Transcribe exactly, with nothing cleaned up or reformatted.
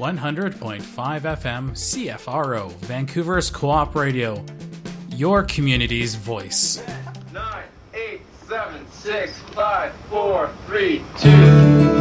one hundred point five F M C F R O, Vancouver's Co-op Radio, your community's voice. Nine, eight, seven, six, five, four, three, two.